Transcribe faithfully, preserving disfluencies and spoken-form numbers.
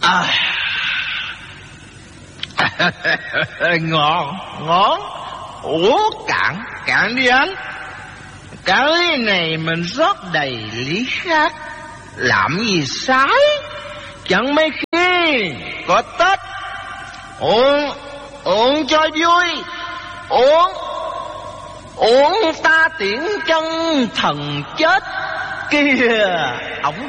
À. Ngon, ngon. Ủa cạn, cạn đi anh. Cái này mình rót đầy lý khác. Làm gì sai. Chẳng mấy khi có Tết. Uống, uống cho vui. Uống, uống ta tiễn chân thần chết kia. Ổng